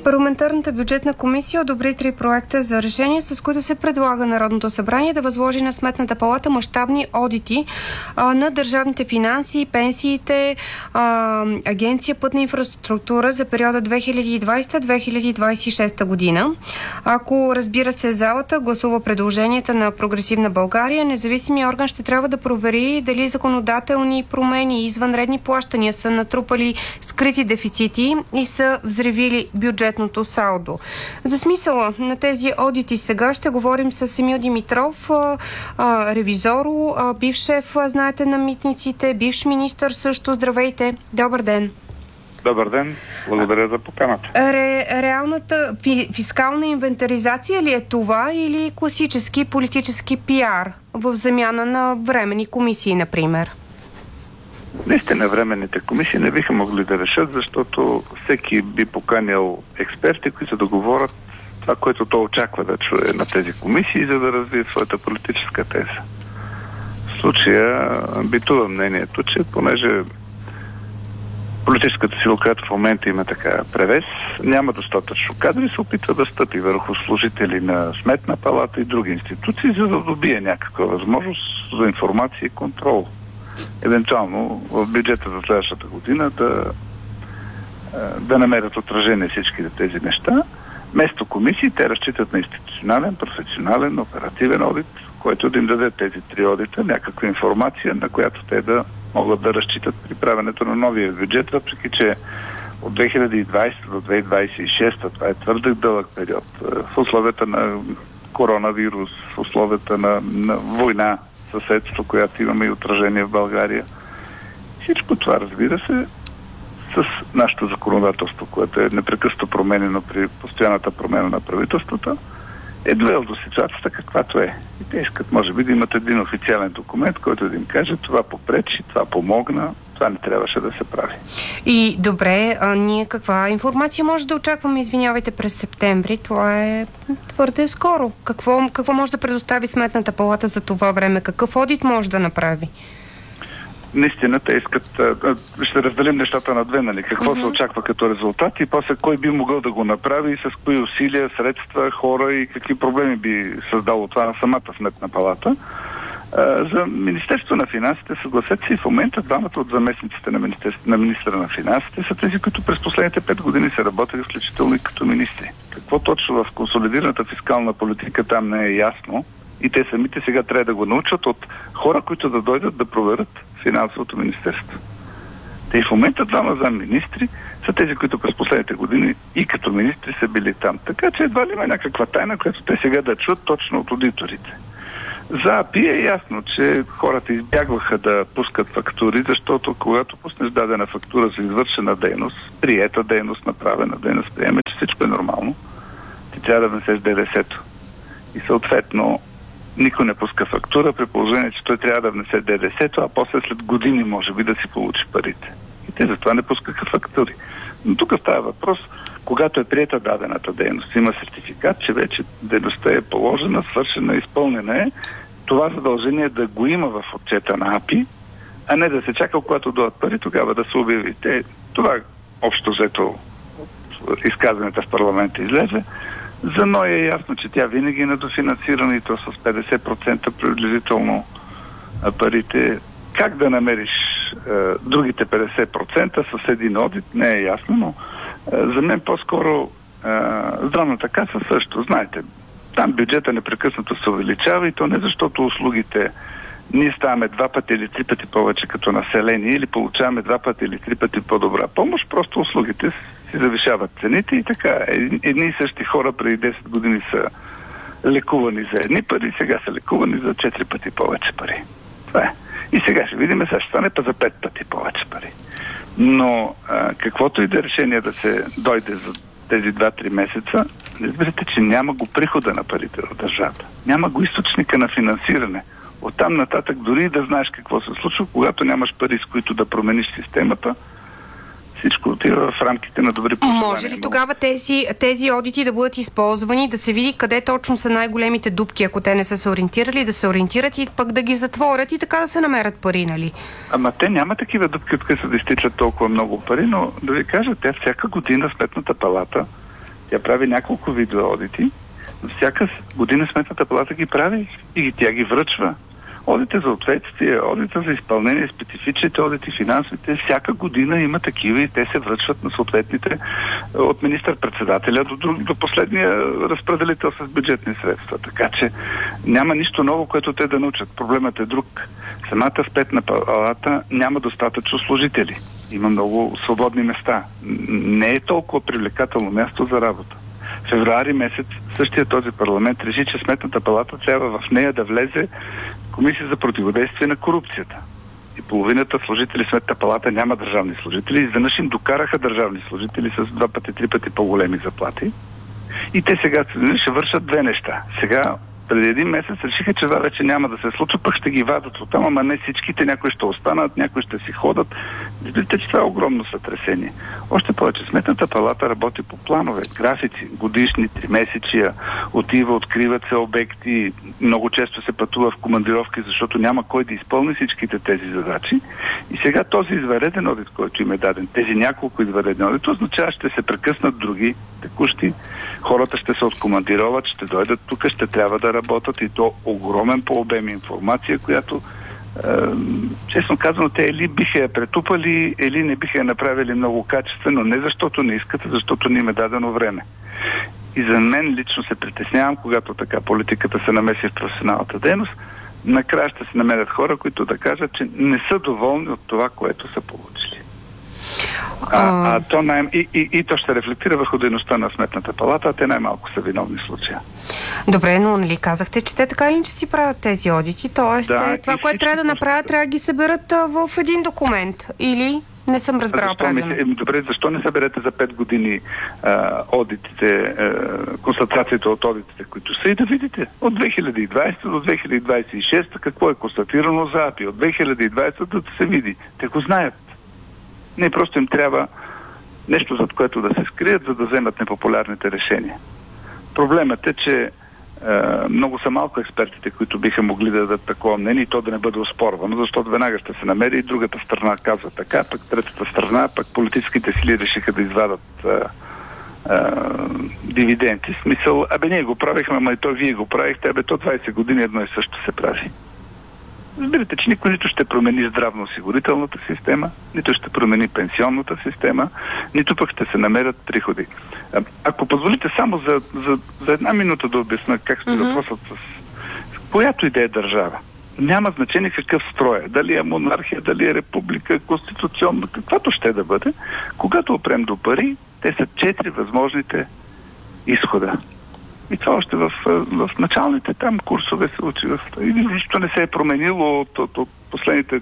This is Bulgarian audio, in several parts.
Парламентарната бюджетна комисия одобри 3 проекта за решение, с които се предлага Народното събрание да възложи на Сметната палата мащабни одити на държавните финанси, пенсиите, Агенция Пътна инфраструктура за периода 2020-2026 година. Ако, разбира се, залата гласува предложенията на Прогресивна България, независимият орган ще трябва да провери дали законодателни промени и извънредни плащания са натрупали скрити дефицити и са взривили бюджетното салдо. За смисъла на тези одити сега ще говорим с Емил Димитров, ревизор, бивш шеф, знаете, на митниците, бивш министър също. Здравейте! Добър ден! Добър ден! Благодаря за поканата. Реалната фискална инвентаризация ли е това или класически политически пиар в замяна на временни комисии, например? Наистина временните комисии не биха могли да решат, защото всеки би поканял експерти, които да говорят това, което той очаква да чуе на тези комисии, за да развие своята политическа теза. В случая битува мнението, че понеже политическата сила, която в момента има така превес, няма достатъчно кадри, се опитва да стъпи върху служители на Сметна палата и други институции, за да добие някаква възможност за информация и контрол. Евентуално в бюджета за следващата година да намерят отражение всичките тези неща. Вместо комисии те разчитат на институционален, професионален, оперативен одит, който да им даде тези 3 одита, някаква информация, на която те да могат да разчитат при правенето на новия бюджет, въпреки че от 2020 до 2026, това е твърде дълъг период, в условията на коронавирус, в условията на война, съседство, която имаме и отражение в България. Всичко това, разбира се, с нашето законодателство, което е непрекъснато променено при постоянната промена на правителството, е довел до ситуацията каквато е. И те искат, може би, да имат един официален документ, който да им каже това попречи, това помогна, това не трябваше да се прави. И добре, ние каква информация може да очакваме, извинявайте, през септември? Това е твърде скоро. Какво може да предостави Сметната палата за това време? Какъв одит може да направи? Наистина те искат, ще разделим нещата на две, нали? Какво се очаква като резултат и после кой би могъл да го направи и с кои усилия, средства, хора и какви проблеми би създало това на самата Сметна палата. За Министерство на финансите, съгласете се, и в момента двамата от заместниците на министра на финансите са тези, които през последните 5 години са работили включително и като министри. Какво точно в консолидираната фискална политика там не е ясно и те самите сега трябва да го научат от хора, които да дойдат да проверят финансовото министерство. Те и в момента двама замминистри са тези, които през последните години и като министри са били там. Така че едва ли има някаква тайна, която те сега да чуят точно от аудиторите. За АПИ е ясно, че хората избягваха да пускат фактури, защото когато пуснеш дадена фактура за извършена дейност, приета дейност, направена дейност, приеме, че всичко е нормално, ти трябва да внесеш ДДС-то. И съответно никой не пуска фактура, при положение, че той трябва да внесе ДДС-то, а после след години може би да си получи парите. И те затова не пускаха фактури. Но тук става въпрос, когато е приета дадената дейност, има сертификат, че вече дейността е положена, свършена, изпълнена е, това задължение да го има в отчета на АПИ, а не да се чака, когато дойдат пари, тогава да се обяви. Това общо взето изказването в парламента излезе. За НОИ е ясно, че тя винаги е недофинансирана и то с 50% приблизително парите. Как да намериш другите 50% с един одит, не е ясно, но за мен по-скоро здравната каса също. Знаете, там бюджета непрекъснато се увеличава и то не защото услугите ние ставаме 2 пъти или 3 пъти повече като население или получаваме 2 пъти или 3 пъти по-добра помощ, просто услугите си завишават цените и така. Едни и същи хора преди 10 години са лекувани за едни пари, сега са лекувани за 4 пъти повече пари. Това е. И сега ще видим, сега ще стане па за 5 пъти повече пари. Но каквото и да решение да се дойде за тези 2-3 месеца, разбирате, че няма го прихода на парите в държавата. Няма го източника на финансиране. Оттам нататък, дори да знаеш какво се случва, когато нямаш пари, с които да промениш системата, всичко отива в рамките на добри послания. Може ли тогава тези одити да бъдат използвани, да се види къде точно са най-големите дупки, ако те не са се ориентирали, да се ориентират и пък да ги затворят и така да се намерят пари, нали? Ама те няма такива дупки, откъде се да изтичат толкова много пари, но да ви кажа, те всяка година Сметната палата Тя прави няколко видове одити. Всяка година Сметната палата ги прави и тя ги връчва. Одите за ответствие, одите за изпълнение, специфичните одити, финансовите, всяка година има такива и те се връчват на съответните от министър-председателя до последния разпределител с бюджетни средства. Така че няма нищо ново, което те да научат. Проблемът е друг. Самата Сметна палата няма достатъчно служители. Има много свободни места. Не е толкова привлекателно място за работа. Февруари месец същия този парламент реши, че Сметната палата трябва в нея да влезе Комисия за противодействие на корупцията. И половината служители в Сметната палата няма държавни служители. Изведнъж им докараха държавни служители с 2 пъти, 3 пъти по-големи заплати. И те сега ще вършат две неща. Сега, преди един месец решиха, че това вече няма да се случва, пък ще ги вадат оттам, ама не всичките, някои ще останат, някои ще си ходят. Виждате, че това е огромно сътресение. Още повече, Сметната палата работи по планове, графици, годишни, 3-месечия, отива, откриват се обекти, много често се пътува в командировки, защото няма кой да изпълни всичките тези задачи. И сега този извънреден одит, който им е даден, тези няколко извънредни одит, означава, ще се прекъснат други текущи. Хората ще се откомандироват, ще дойдат тук, ще трябва да работят и то огромен по обем информация, която честно казано, те или биха я претупали, или не биха я направили много качествено, не защото не искат, а защото не им е дадено време. И за мен лично се притеснявам, когато така политиката се намеси в професионалната дейност, накрая ще се намерят хора, които да кажат, че не са доволни от това, което са получили. То ще рефлектира върху дейността на Сметната палата, а те най-малко са виновни в случая. Добре, но нали казахте, че те така или че си правят тези одити, т.е. това, което трябва да направят, трябва да ги съберат в един документ. Или не съм разбрала правилно. Добре, защо не съберете за 5 години одитите, констатациите от одитите, които са, и да видите от 2020 до 2026 какво е констатирано за АПИ. От 2020 да се види. Те го знаят. Не, просто им трябва нещо, зад което да се скрият, за да вземат непопулярните решения. Проблемът е, че много са малко експертите, които биха могли да дадат такова мнение и то да не бъде оспорвано, защото веднага ще се намери и другата страна казва така, пък третата страна, пък политическите сили решиха да извадат дивиденти. Смисъл, ние го правихме, ама и то вие го правихте, то 20 години едно и също се прави. Разбирате, че никой нито ще промени здравноосигурителната система, нито ще промени пенсионната система, нито пък ще се намерят приходи. Ако позволите само за една минута да обясня как стои въпросът с която идея държава. Няма значение какъв строй е. Дали е монархия, дали е република, конституционна, каквато ще да бъде. Когато опрем до пари, те са 4 възможните изхода. И това още в началните там курсове се учи. И нищо не се е променило от последните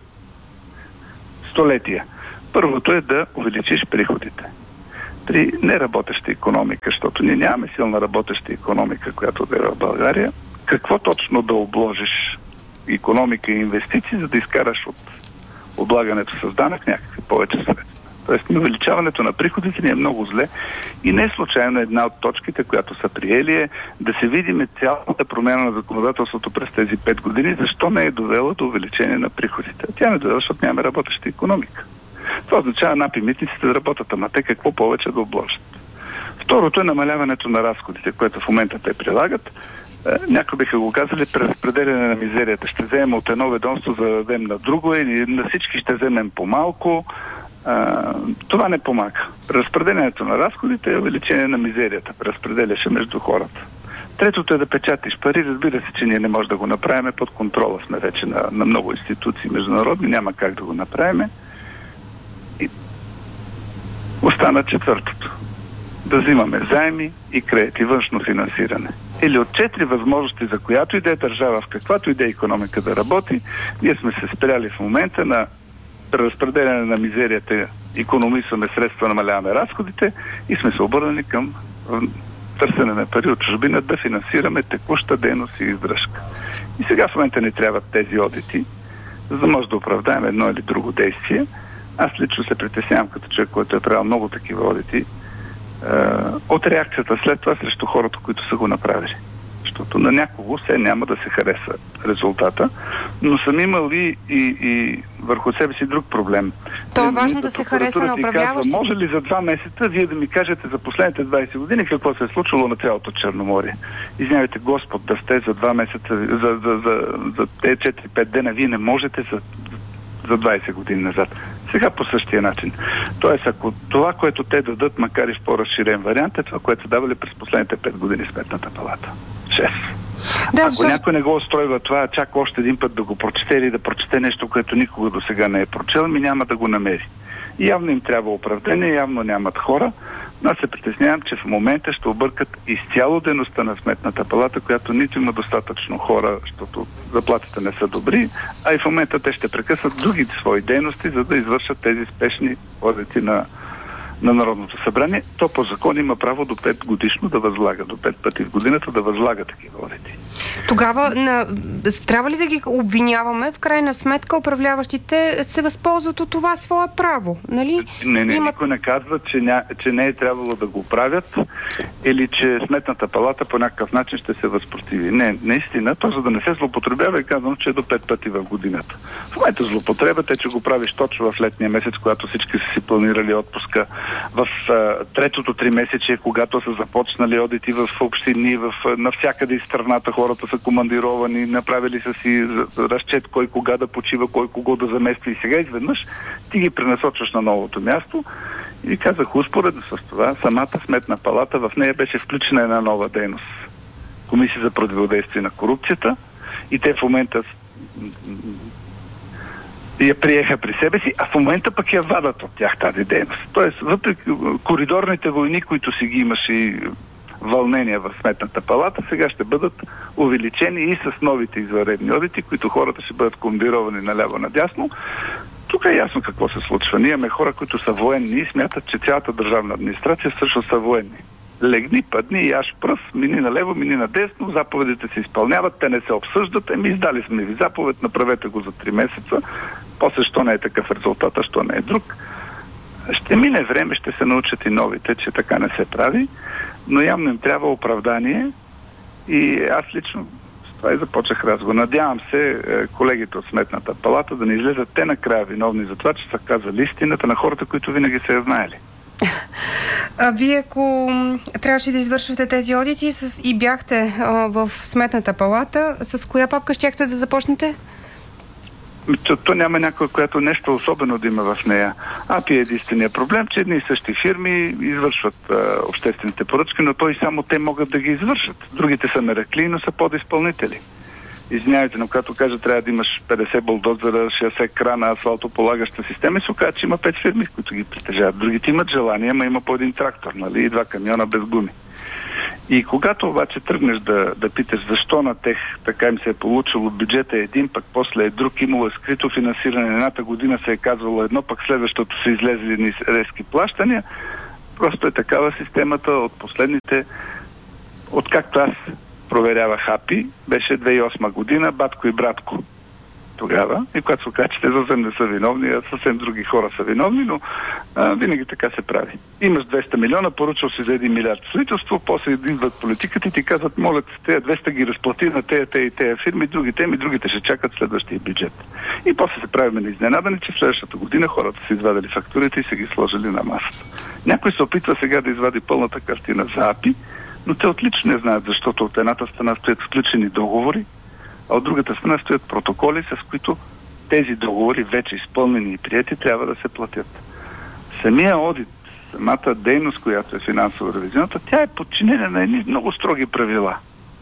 столетия. Първото е да увеличиш приходите. При неработеща икономика, защото ние нямаме силна работеща икономика, която да е в България, какво точно да обложиш икономика и инвестиции, за да изкараш от облагането с данък някакви повече средства. Тоест, увеличаването на приходите ни е много зле и не е случайно една от точките, която са приели, е да се видим цялата промяна на законодателството през тези 5 години, защо не е довела до увеличение на приходите. Тя не довела, защото нямаме работеща икономика. Това означава НАП и митниците да работят, ама те какво повече да обложат. Второто е намаляването на разходите, което в момента те прилагат. Някои биха го казали преразпределяне на мизерията. Ще вземем от едно ведомство, за да дадем на друго, или на всички ще вземем по-малко. Това не помага. Преразпределянето на разходите е увеличение на мизерията. Преразпределяше между хората. Третото е да печатиш пари. Разбира се, че ние не можем да го направим. Под контрола сме вече на много институции международни. Няма как да го направим. И остана четвъртото. Да взимаме заеми и кредити, външно финансиране. Или от 4 възможности, за която и да е държава, в каквато и да е икономика да работи, ние сме се спряли в момента на преразпределяне на мизерията, икономисваме средства, намаляваме разходите и сме се обърнали към търсене на пари от чужбина да финансираме текуща дейност и издръжка. И сега в момента ни трябват тези одити, за да може да оправдаем едно или друго действие. Аз лично се притеснявам като човек, който е правил много такива одити, от реакцията след това срещу хората, които са го направили. Защото на някого все няма да се хареса резултата, но съм имал и върху себе си друг проблем. То е важно да се хареса на управляващите. Може ли за 2 месеца вие да ми кажете за последните 20 години какво се е случило на цялото Черноморие? Извинявайте, Господ, да сте за 2 месеца, за те 4-5 дена, вие не можете за 20 години назад. Сега по същия начин. Тоест, ако това, което те дадат, макар и в по-разширен вариант, е това, което са давали през последните 5 години Сметната палата. 6. Да, ако някой не го устройва това, чака още един път да го прочете или да прочете нещо, което никога до сега не е прочел, няма да го намери. И явно им трябва оправдание, явно нямат хора. Но аз се притеснявам, че в момента ще объркат изцяло дейността на Сметната палата, която нито има достатъчно хора, защото заплатите не са добри, а и в момента те ще прекъсват другите свои дейности, за да извършат тези спешни одити на Народното събрание. То по закон има право до 5 годишно да възлага, до 5 пъти в годината да възлага такива одити. Тогава трябва ли да ги обвиняваме? В крайна сметка управляващите се възползват от това свое право, нали? Не, никой не казва, че не е трябвало да го правят или че Сметната палата по някакъв начин ще се възпротиви. Не, наистина, то за да не се злоупотребява е казано, че е до 5 пъти в годината. В момента злоупотребата е, че го правиш точно в летния месец, когато всички са си планирали отпуска, в третото 3 месече, когато са започнали одити в общини, навсякъде из страната хората са командировани, направили са си разчет кой кога да почива, кой кого да замества и сега изведнъж ти ги пренасочваш на новото място и казах, успоредно с това, самата Сметна палата, в нея беше включена една нова дейност. Комисия за противодействие на корупцията и те в момента я приеха при себе си, а в момента пък я вадат от тях тази дейност. Тоест, въпреки коридорните войни, които си ги имаше и вълнения в Сметната палата, сега ще бъдат увеличени и с новите извънредни одити, които хората ще бъдат комбировани наляво-надясно. Тук е ясно какво се случва. Ние имаме хора, които са военни и смятат, че цялата държавна администрация също са военни. Легни, падни, яш пръст, мини налево, мини надесно, заповедите се изпълняват, те не се обсъждат, издали сме ви заповед, направете го за 3 месеца, после що не е такъв резултат, а що не е друг. Ще мине време, ще се научат и новите, че така не се прави, но явно им трябва оправдание и аз лично с това и започнах разговор. Надявам се колегите от Сметната палата да не излезат те накрая виновни за това, че са казали истината на хората, които винаги са я знаели. А вие, ако трябваше да извършвате тези одити и бяхте в Сметната палата, с коя папка щяхте да започнете? То няма някой, която нещо особено да има в нея. АПИ е единствения проблем, че едни и същи фирми извършват обществените поръчки, но то и само те могат да ги извършат. Другите са меракли, но са подизпълнители. Извинявайте, но когато кажа, трябва да имаш 50 булдозера, 60 крана, асфалтополагаща система, и се оказа, че има 5 фирми, които ги притежават. Другите имат желание, ама има по един трактор, нали, и 2 камиона без гуми. И когато обаче тръгнеш да питаш защо на тех така им се е получило, бюджета е един, пък после е друг, имало е скрито финансиране, едната година се е казвало едно, пък следващото са излезли едни резки плащания, просто е такава системата от последните, откакто аз проверявах АПИ, беше 2008 година, батко и братко тогава. И когато се оказа, че те съвсем не са виновни, а съвсем други хора са виновни, но винаги така се прави. Имаш 200 милиона, поръчал си за 1 милиард строителство, после идват политиката и ти казват, моля те 200 ги разплати на тези фирми, другите ще чакат следващия бюджет. И после се правим изненадани, че в следващата година хората са извадили фактурите и са ги сложили на масата. Някой се опитва сега да извади пълната картина за АПИ, но те отлично не знаят, защото от едната страна стоят сключени договори, а от другата страна стоят протоколи, с които тези договори, вече изпълнени и прияти, трябва да се платят. Самия одит, самата дейност, която е финансово-ревизионната, тя е подчинена на едни много строги правила.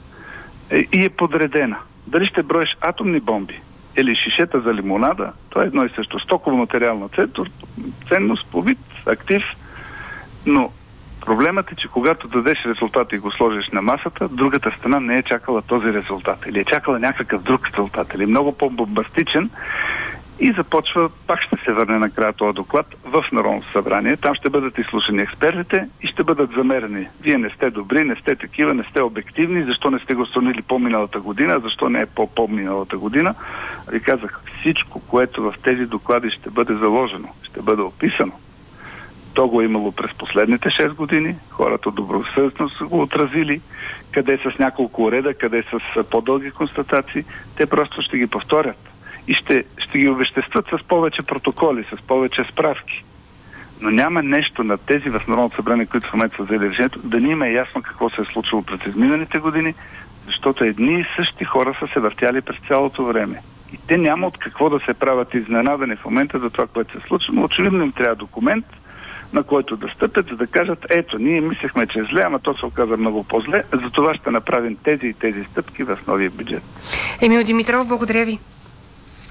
И е подредена. Дали ще броиш атомни бомби или шишета за лимонада, това е едно и също. Стоково-материална ценност, по вид, актив, но проблемът е, че когато дадеш резултат и го сложиш на масата, другата страна не е чакала този резултат. Или е чакала някакъв друг резултат. Или много по-бомбастичен. И започва, пак ще се върне накрая този доклад, в Народното събрание. Там ще бъдат изслушани експертите и ще бъдат замерени. Вие не сте добри, не сте такива, не сте обективни. Защо не сте го станили по-миналата година? Защо не е по-миналата година? Ви казах, всичко, което в тези доклади ще бъде заложено, ще бъде описано. То го е имало през последните 6 години. Хората добросъвестно са го отразили. Къде с няколко реда, къде с по-дълги констатации. Те просто ще ги повторят. и ще ги обеществат с повече протоколи, с повече справки. Но няма нещо на тези в Народното събрание, които в момента са взели решението, да ни има ясно какво се е случило през изминалите години, защото едни и същи хора са се въртяли през цялото време. И те няма от какво да се правят изненадани в момента за това, което се случва, но очевидно им трябва документ, на който да стъпят, за да кажат, ето, ние мислехме, че е зле, ама то се оказа много по-зле, затова ще направим тези и тези стъпки в новия бюджет. Емил Димитров, благодаря ви.